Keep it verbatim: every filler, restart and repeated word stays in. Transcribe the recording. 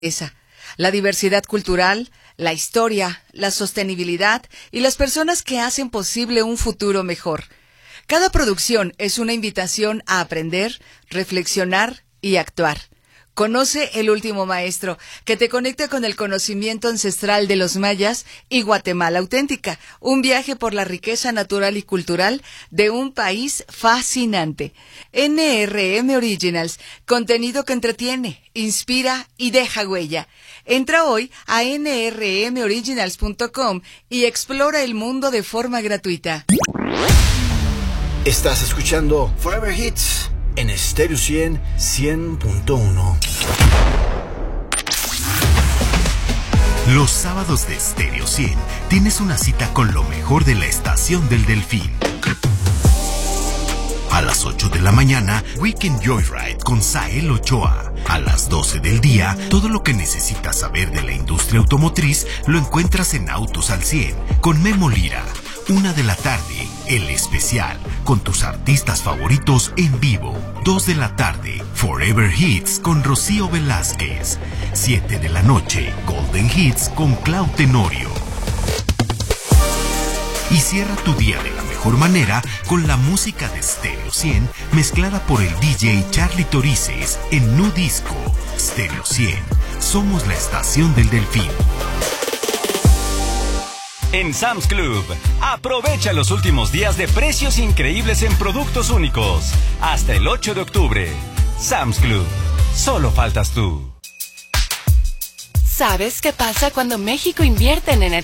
esa, la diversidad cultural, la historia, la sostenibilidad y las personas que hacen posible un futuro mejor. Cada producción es una invitación a aprender, reflexionar y actuar. Conoce El Último Maestro, que te conecta con el conocimiento ancestral de los mayas y Guatemala auténtica, un viaje por la riqueza natural y cultural de un país fascinante. N R M Originals, contenido que entretiene, inspira y deja huella. Entra hoy a N R M originals punto com y explora el mundo de forma gratuita. Estás escuchando Forever Hits en Stereo cien, cien punto uno. Los sábados de Stereo cien tienes una cita con lo mejor de la Estación del Delfín. A las ocho de la mañana, Weekend Joyride con Sael Ochoa. A las doce del día, todo lo que necesitas saber de la industria automotriz lo encuentras en Autos al cien con Memo Lira. Una de la tarde, El Especial, con tus artistas favoritos en vivo. Dos de la tarde, Forever Hits con Rocío Velázquez. Siete de la noche, Golden Hits con Clau Tenorio. Y cierra tu día de la mejor manera con la música de Stereo cien mezclada por el D J Charlie Torices en Nu Disco. Stereo cien, somos la estación del Delfín. En Sam's Club, aprovecha los últimos días de precios increíbles en productos únicos. Hasta el ocho de octubre. Sam's Club, solo faltas tú. ¿Sabes qué pasa cuando México invierte en energía?